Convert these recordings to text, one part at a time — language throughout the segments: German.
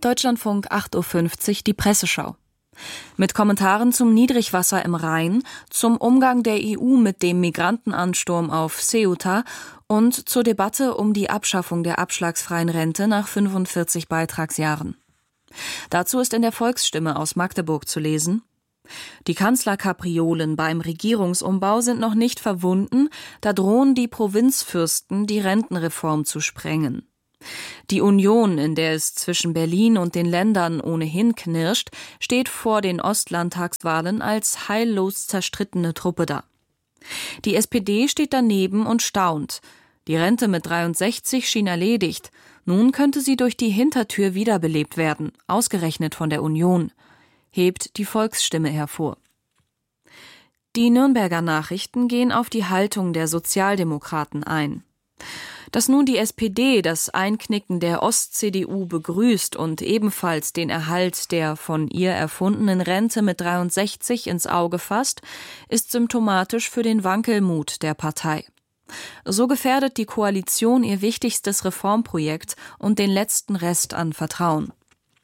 Deutschlandfunk 8.50 Uhr, die Presseschau. Mit Kommentaren zum Niedrigwasser im Rhein, zum Umgang der EU mit dem Migrantenansturm auf Ceuta und zur Debatte um die Abschaffung der abschlagsfreien Rente nach 45 Beitragsjahren. Dazu ist in der Volksstimme aus Magdeburg zu lesen: Die Kanzlerkapriolen beim Regierungsumbau sind noch nicht verwunden, da drohen die Provinzfürsten, die Rentenreform zu sprengen. Die Union, in der es zwischen Berlin und den Ländern ohnehin knirscht, steht vor den Ostlandtagswahlen als heillos zerstrittene Truppe da. Die SPD steht daneben und staunt. Die Rente mit 63 schien erledigt. Nun könnte sie durch die Hintertür wiederbelebt werden, ausgerechnet von der Union, hebt die Volksstimme hervor. Die Nürnberger Nachrichten gehen auf die Haltung der Sozialdemokraten ein. Dass nun die SPD das Einknicken der Ost-CDU begrüßt und ebenfalls den Erhalt der von ihr erfundenen Rente mit 63 ins Auge fasst, ist symptomatisch für den Wankelmut der Partei. So gefährdet die Koalition ihr wichtigstes Reformprojekt und den letzten Rest an Vertrauen.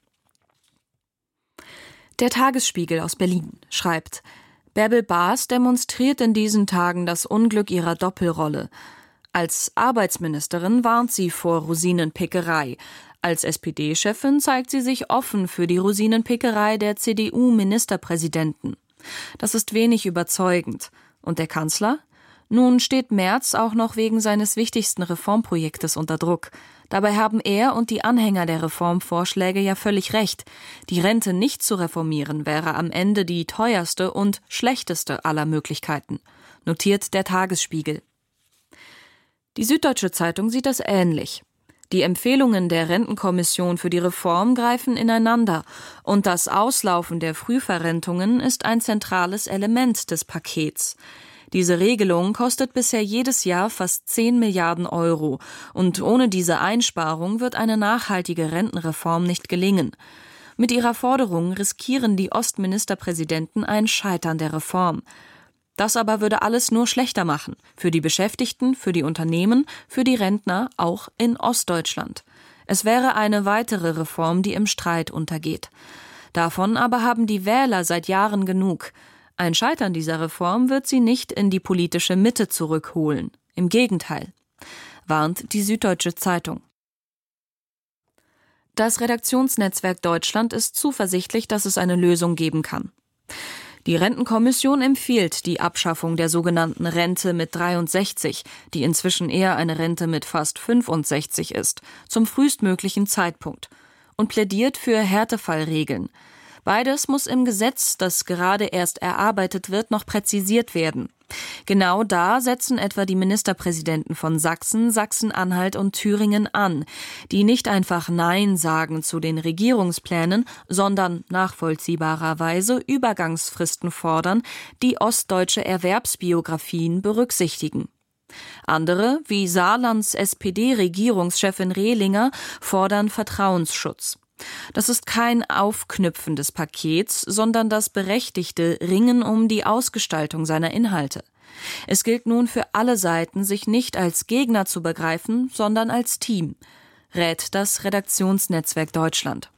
Der Tagesspiegel aus Berlin schreibt: Bärbel Baas demonstriert in diesen Tagen das Unglück ihrer Doppelrolle. Als Arbeitsministerin warnt sie vor Rosinenpickerei. Als SPD-Chefin zeigt sie sich offen für die Rosinenpickerei der CDU-Ministerpräsidenten. Das ist wenig überzeugend. Und der Kanzler? Nun steht Merz auch noch wegen seines wichtigsten Reformprojektes unter Druck. Dabei haben er und die Anhänger der Reformvorschläge ja völlig recht. Die Rente nicht zu reformieren wäre am Ende die teuerste und schlechteste aller Möglichkeiten, notiert der Tagesspiegel. Die Süddeutsche Zeitung sieht das ähnlich. Die Empfehlungen der Rentenkommission für die Reform greifen ineinander und das Auslaufen der Frühverrentungen ist ein zentrales Element des Pakets. Diese Regelung kostet bisher jedes Jahr fast 10 Milliarden Euro und ohne diese Einsparung wird eine nachhaltige Rentenreform nicht gelingen. Mit ihrer Forderung riskieren die Ostministerpräsidenten ein Scheitern der Reform. Das aber würde alles nur schlechter machen. Für die Beschäftigten, für die Unternehmen, für die Rentner, auch in Ostdeutschland. Es wäre eine weitere Reform, die im Streit untergeht. Davon aber haben die Wähler seit Jahren genug. Ein Scheitern dieser Reform wird sie nicht in die politische Mitte zurückholen. Im Gegenteil, warnt die Süddeutsche Zeitung. Das Redaktionsnetzwerk Deutschland ist zuversichtlich, dass es eine Lösung geben kann. Die Rentenkommission empfiehlt die Abschaffung der sogenannten Rente mit 63, die inzwischen eher eine Rente mit fast 65 ist, zum frühestmöglichen Zeitpunkt und plädiert für Härtefallregeln. Beides muss im Gesetz, das gerade erst erarbeitet wird, noch präzisiert werden. Genau da setzen etwa die Ministerpräsidenten von Sachsen, Sachsen-Anhalt und Thüringen an, die nicht einfach Nein sagen zu den Regierungsplänen, sondern nachvollziehbarerweise Übergangsfristen fordern, die ostdeutsche Erwerbsbiografien berücksichtigen. Andere, wie Saarlands SPD-Regierungschefin Rehlinger, fordern Vertrauensschutz. Das ist kein Aufknüpfen des Pakets, sondern das berechtigte Ringen um die Ausgestaltung seiner Inhalte. Es gilt nun für alle Seiten, sich nicht als Gegner zu begreifen, sondern als Team, rät das Redaktionsnetzwerk Deutschland.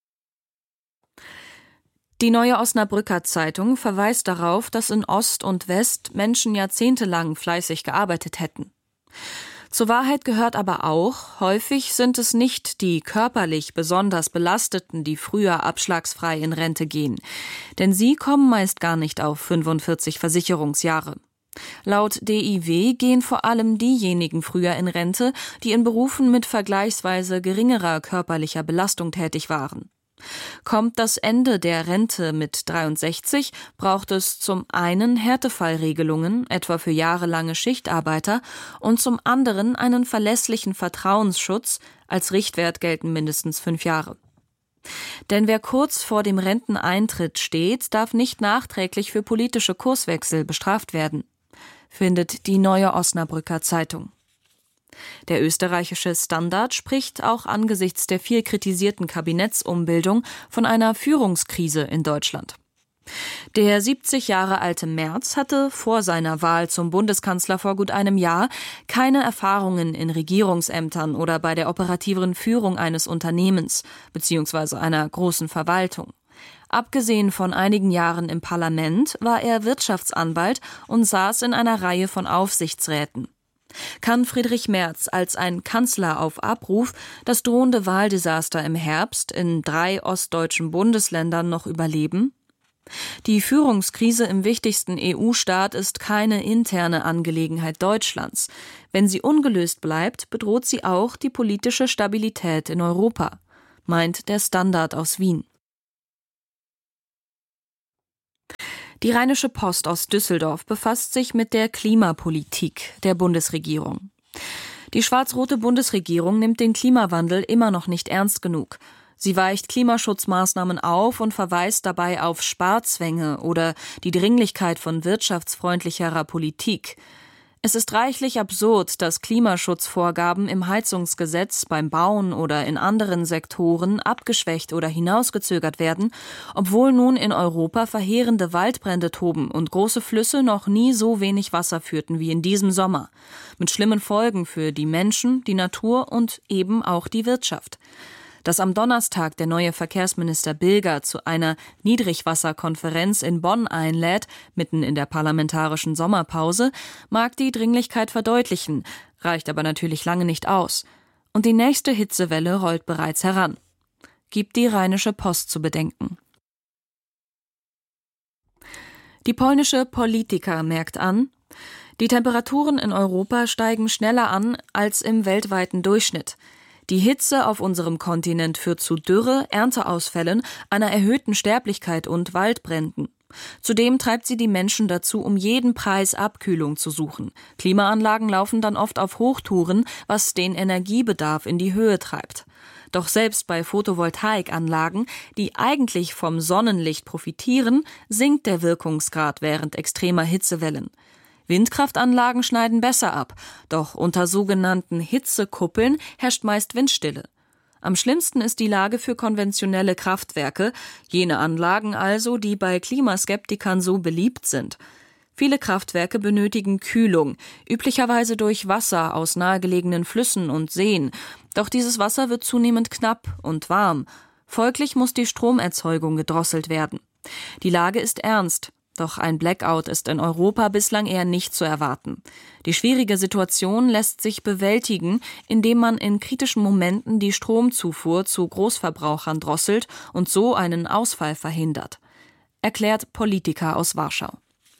Die Neue Osnabrücker Zeitung verweist darauf, dass in Ost und West Menschen jahrzehntelang fleißig gearbeitet hätten. Zur Wahrheit gehört aber auch, häufig sind es nicht die körperlich besonders Belasteten, die früher abschlagsfrei in Rente gehen. Denn sie kommen meist gar nicht auf 45 Versicherungsjahre. Laut DIW gehen vor allem diejenigen früher in Rente, die in Berufen mit vergleichsweise geringerer körperlicher Belastung tätig waren. Kommt das Ende der Rente mit 63, braucht es zum einen Härtefallregelungen, etwa für jahrelange Schichtarbeiter, und zum anderen einen verlässlichen Vertrauensschutz, als Richtwert gelten mindestens 5 Jahre. Denn wer kurz vor dem Renteneintritt steht, darf nicht nachträglich für politische Kurswechsel bestraft werden, findet die Neue Osnabrücker Zeitung. Der österreichische Standard spricht auch angesichts der viel kritisierten Kabinettsumbildung von einer Führungskrise in Deutschland. Der 70 Jahre alte Merz hatte vor seiner Wahl zum Bundeskanzler vor gut einem Jahr keine Erfahrungen in Regierungsämtern oder bei der operativen Führung eines Unternehmens bzw. einer großen Verwaltung. Abgesehen von einigen Jahren im Parlament war er Wirtschaftsanwalt und saß in einer Reihe von Aufsichtsräten. Kann Friedrich Merz als ein Kanzler auf Abruf das drohende Wahldesaster im Herbst in 3 ostdeutschen Bundesländern noch überleben? Die Führungskrise im wichtigsten EU-Staat ist keine interne Angelegenheit Deutschlands. Wenn sie ungelöst bleibt, bedroht sie auch die politische Stabilität in Europa, meint der Standard aus Wien. Die Rheinische Post aus Düsseldorf befasst sich mit der Klimapolitik der Bundesregierung. Die schwarz-rote Bundesregierung nimmt den Klimawandel immer noch nicht ernst genug. Sie weicht Klimaschutzmaßnahmen auf und verweist dabei auf Sparzwänge oder die Dringlichkeit von wirtschaftsfreundlicherer Politik. Es ist reichlich absurd, dass Klimaschutzvorgaben im Heizungsgesetz, beim Bauen oder in anderen Sektoren abgeschwächt oder hinausgezögert werden, obwohl nun in Europa verheerende Waldbrände toben und große Flüsse noch nie so wenig Wasser führten wie in diesem Sommer, mit schlimmen Folgen für die Menschen, die Natur und eben auch die Wirtschaft. Dass am Donnerstag der neue Verkehrsminister Bilger zu einer Niedrigwasserkonferenz in Bonn einlädt, mitten in der parlamentarischen Sommerpause, mag die Dringlichkeit verdeutlichen, reicht aber natürlich lange nicht aus. Und die nächste Hitzewelle rollt bereits heran. Gibt die Rheinische Post zu bedenken. Die polnische Polityka merkt an, die Temperaturen in Europa steigen schneller an als im weltweiten Durchschnitt. Die Hitze auf unserem Kontinent führt zu Dürre, Ernteausfällen, einer erhöhten Sterblichkeit und Waldbränden. Zudem treibt sie die Menschen dazu, um jeden Preis Abkühlung zu suchen. Klimaanlagen laufen dann oft auf Hochtouren, was den Energiebedarf in die Höhe treibt. Doch selbst bei Photovoltaikanlagen, die eigentlich vom Sonnenlicht profitieren, sinkt der Wirkungsgrad während extremer Hitzewellen. Windkraftanlagen schneiden besser ab, doch unter sogenannten Hitzekuppeln herrscht meist Windstille. Am schlimmsten ist die Lage für konventionelle Kraftwerke, jene Anlagen also, die bei Klimaskeptikern so beliebt sind. Viele Kraftwerke benötigen Kühlung, üblicherweise durch Wasser aus nahegelegenen Flüssen und Seen. Doch dieses Wasser wird zunehmend knapp und warm. Folglich muss die Stromerzeugung gedrosselt werden. Die Lage ist ernst. Doch ein Blackout ist in Europa bislang eher nicht zu erwarten. Die schwierige Situation lässt sich bewältigen, indem man in kritischen Momenten die Stromzufuhr zu Großverbrauchern drosselt und so einen Ausfall verhindert, erklärt Polityka aus Warschau.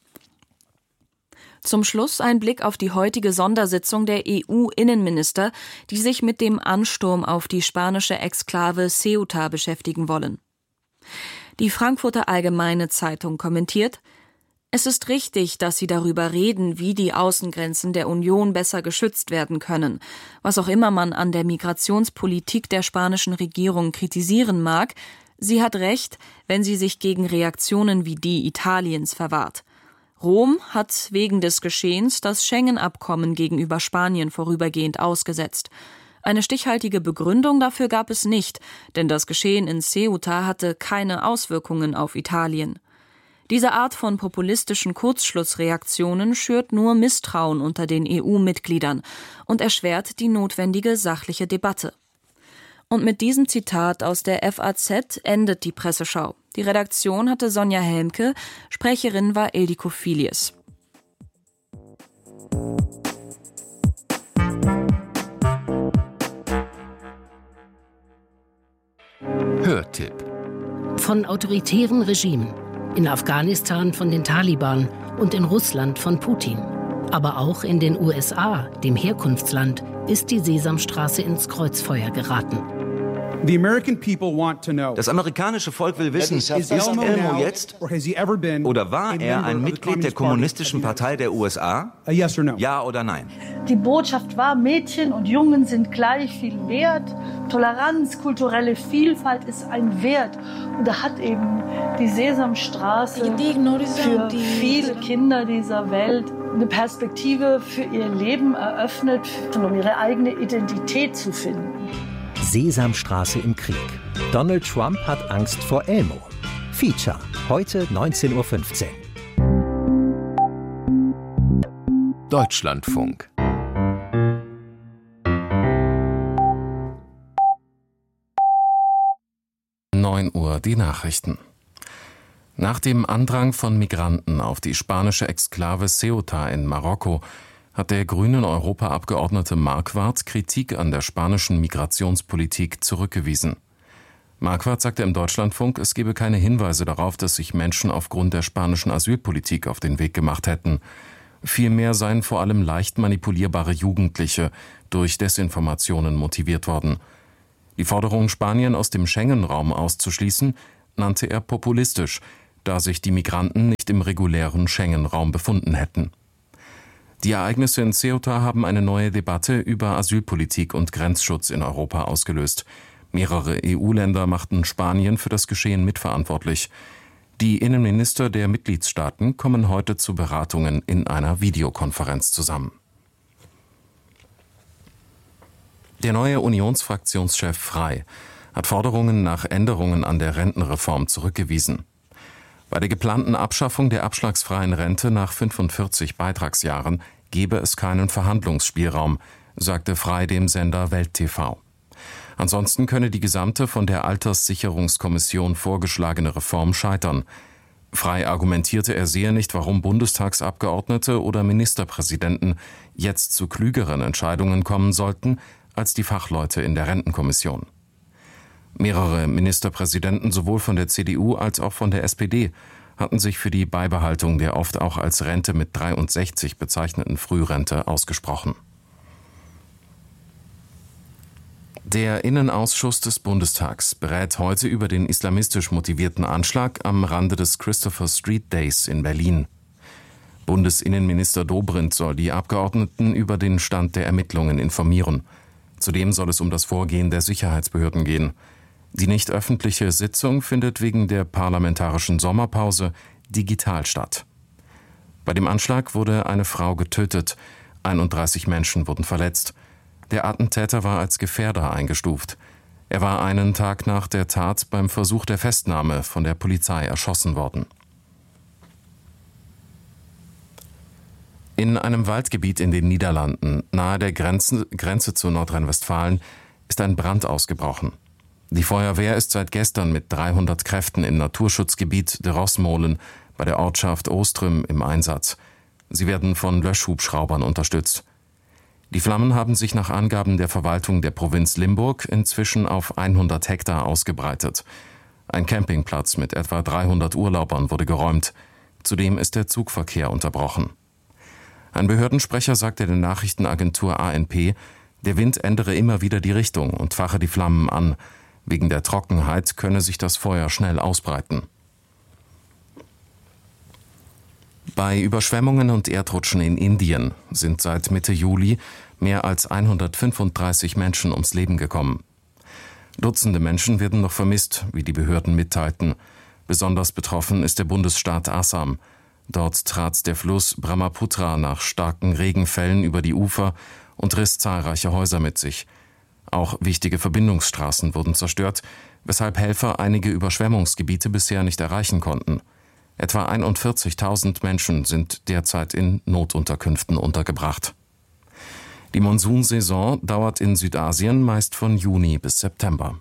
Zum Schluss ein Blick auf die heutige Sondersitzung der EU-Innenminister, die sich mit dem Ansturm auf die spanische Exklave Ceuta beschäftigen wollen. Die Frankfurter Allgemeine Zeitung kommentiert: Es ist richtig, dass Sie darüber reden, wie die Außengrenzen der Union besser geschützt werden können. Was auch immer man an der Migrationspolitik der spanischen Regierung kritisieren mag, sie hat recht, wenn sie sich gegen Reaktionen wie die Italiens verwahrt. Rom hat wegen des Geschehens das Schengen-Abkommen gegenüber Spanien vorübergehend ausgesetzt. Eine stichhaltige Begründung dafür gab es nicht, denn das Geschehen in Ceuta hatte keine Auswirkungen auf Italien. Diese Art von populistischen Kurzschlussreaktionen schürt nur Misstrauen unter den EU-Mitgliedern und erschwert die notwendige sachliche Debatte. Und mit diesem Zitat aus der FAZ endet die Presseschau. Die Redaktion hatte Sonja Helmke, Sprecherin war Ildiko Filius. Hörtipp. Von autoritären Regimen, in Afghanistan von den Taliban und in Russland von Putin. Aber auch in den USA, dem Herkunftsland, ist die Sesamstraße ins Kreuzfeuer geraten. Das amerikanische Volk will wissen, ist Elmo jetzt oder war er ein Mitglied der Kommunistischen Partei der USA? Ja oder nein? Die Botschaft war, Mädchen und Jungen sind gleich viel wert. Toleranz, kulturelle Vielfalt ist ein Wert. Und da hat eben die Sesamstraße für viele Kinder dieser Welt eine Perspektive für ihr Leben eröffnet, um ihre eigene Identität zu finden. Sesamstraße im Krieg. Donald Trump hat Angst vor Elmo. Feature heute 19:15 Uhr. Deutschlandfunk. 9 Uhr die Nachrichten. Nach dem Andrang von Migranten auf die spanische Exklave Ceuta in Marokko hat der grünen Europaabgeordnete Marquardt Kritik an der spanischen Migrationspolitik zurückgewiesen. Marquardt sagte im Deutschlandfunk, es gebe keine Hinweise darauf, dass sich Menschen aufgrund der spanischen Asylpolitik auf den Weg gemacht hätten. Vielmehr seien vor allem leicht manipulierbare Jugendliche durch Desinformationen motiviert worden. Die Forderung, Spanien aus dem Schengen-Raum auszuschließen, nannte er populistisch, da sich die Migranten nicht im regulären Schengen-Raum befunden hätten. Die Ereignisse in Ceuta haben eine neue Debatte über Asylpolitik und Grenzschutz in Europa ausgelöst. Mehrere EU-Länder machten Spanien für das Geschehen mitverantwortlich. Die Innenminister der Mitgliedstaaten kommen heute zu Beratungen in einer Videokonferenz zusammen. Der neue Unionsfraktionschef Frey hat Forderungen nach Änderungen an der Rentenreform zurückgewiesen. Bei der geplanten Abschaffung der abschlagsfreien Rente nach 45 Beitragsjahren gebe es keinen Verhandlungsspielraum, sagte Frey dem Sender Welt TV. Ansonsten könne die gesamte von der Alterssicherungskommission vorgeschlagene Reform scheitern. Frey argumentierte, er sehe nicht, warum Bundestagsabgeordnete oder Ministerpräsidenten jetzt zu klügeren Entscheidungen kommen sollten als die Fachleute in der Rentenkommission. Mehrere Ministerpräsidenten sowohl von der CDU als auch von der SPD hatten sich für die Beibehaltung der oft auch als Rente mit 63 bezeichneten Frührente ausgesprochen. Der Innenausschuss des Bundestags berät heute über den islamistisch motivierten Anschlag am Rande des Christopher Street Days in Berlin. Bundesinnenminister Dobrindt soll die Abgeordneten über den Stand der Ermittlungen informieren. Zudem soll es um das Vorgehen der Sicherheitsbehörden gehen. Die nicht öffentliche Sitzung findet wegen der parlamentarischen Sommerpause digital statt. Bei dem Anschlag wurde eine Frau getötet, 31 Menschen wurden verletzt. Der Attentäter war als Gefährder eingestuft. Er war einen Tag nach der Tat beim Versuch der Festnahme von der Polizei erschossen worden. In einem Waldgebiet in den Niederlanden, nahe der Grenze zu Nordrhein-Westfalen, ist ein Brand ausgebrochen. Die Feuerwehr ist seit gestern mit 300 Kräften im Naturschutzgebiet de Rosmolen bei der Ortschaft Ostrüm im Einsatz. Sie werden von Löschhubschraubern unterstützt. Die Flammen haben sich nach Angaben der Verwaltung der Provinz Limburg inzwischen auf 100 Hektar ausgebreitet. Ein Campingplatz mit etwa 300 Urlaubern wurde geräumt. Zudem ist der Zugverkehr unterbrochen. Ein Behördensprecher sagte der Nachrichtenagentur ANP, der Wind ändere immer wieder die Richtung und fache die Flammen an. Wegen der Trockenheit könne sich das Feuer schnell ausbreiten. Bei Überschwemmungen und Erdrutschen in Indien sind seit Mitte Juli mehr als 135 Menschen ums Leben gekommen. Dutzende Menschen werden noch vermisst, wie die Behörden mitteilten. Besonders betroffen ist der Bundesstaat Assam. Dort trat der Fluss Brahmaputra nach starken Regenfällen über die Ufer und riss zahlreiche Häuser mit sich. Auch wichtige Verbindungsstraßen wurden zerstört, weshalb Helfer einige Überschwemmungsgebiete bisher nicht erreichen konnten. Etwa 41.000 Menschen sind derzeit in Notunterkünften untergebracht. Die Monsunsaison dauert in Südasien meist von Juni bis September.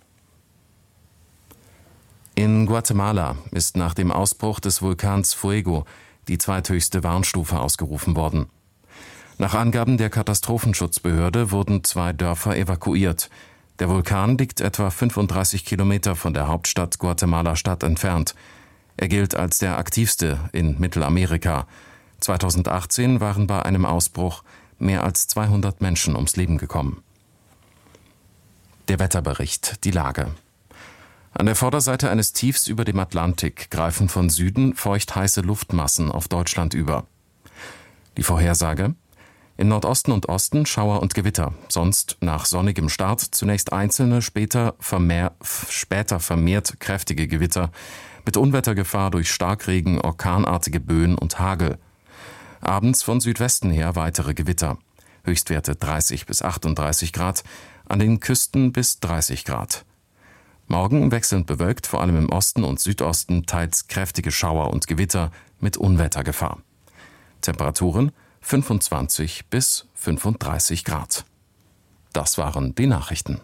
In Guatemala ist nach dem Ausbruch des Vulkans Fuego die zweithöchste Warnstufe ausgerufen worden. Nach Angaben der Katastrophenschutzbehörde wurden 2 Dörfer evakuiert. Der Vulkan liegt etwa 35 Kilometer von der Hauptstadt Guatemala-Stadt entfernt. Er gilt als der aktivste in Mittelamerika. 2018 waren bei einem Ausbruch mehr als 200 Menschen ums Leben gekommen. Der Wetterbericht, die Lage. An der Vorderseite eines Tiefs über dem Atlantik greifen von Süden feuchtheiße Luftmassen auf Deutschland über. Die Vorhersage: Im Nordosten und Osten Schauer und Gewitter, sonst nach sonnigem Start zunächst einzelne, später vermehrt kräftige Gewitter, mit Unwettergefahr durch Starkregen, orkanartige Böen und Hagel. Abends von Südwesten her weitere Gewitter. Höchstwerte 30 bis 38 Grad, an den Küsten bis 30 Grad. Morgen wechselnd bewölkt, vor allem im Osten und Südosten teils kräftige Schauer und Gewitter mit Unwettergefahr. Temperaturen 25 bis 35 Grad. Das waren die Nachrichten.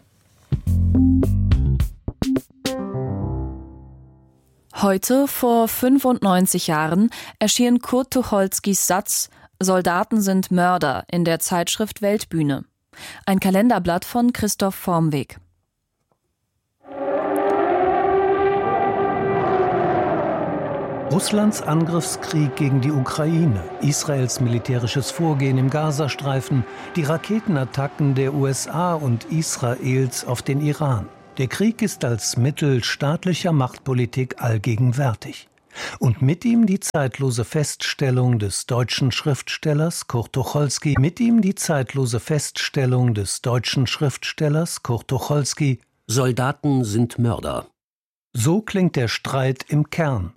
Heute, vor 95 Jahren, erschien Kurt Tucholskys Satz »Soldaten sind Mörder« in der Zeitschrift Weltbühne. Ein Kalenderblatt von Christoph Vormweg. Russlands Angriffskrieg gegen die Ukraine, Israels militärisches Vorgehen im Gazastreifen, die Raketenattacken der USA und Israels auf den Iran. Der Krieg ist als Mittel staatlicher Machtpolitik allgegenwärtig. Und mit ihm die zeitlose Feststellung des deutschen Schriftstellers Kurt Tucholsky, Soldaten sind Mörder. So klingt der Streit im Kern